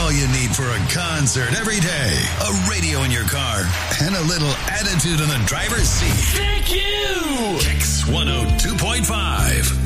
all you need for a concert every day. A radio in your car and a little attitude in the driver's seat. Thank you!